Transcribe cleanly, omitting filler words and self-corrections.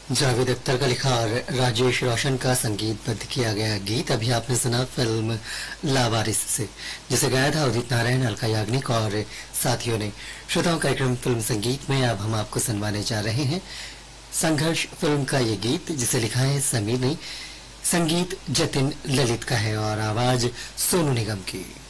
जावेद अख्तर का लिखा और राजेश रोशन का संगीतबद्ध किया गया गीत अभी आपने सुना फिल्म लावारिस से, जिसे गाया था उदित नारायण, अलका याग्निक और साथियों ने। श्रोताओं, कार्यक्रम फिल्म संगीत में अब हम आपको सुनवाने जा रहे हैं संघर्ष फिल्म का ये गीत, जिसे लिखा है समीर ने। संगीत जतिन ललित का है और आवाज सोनू निगम की।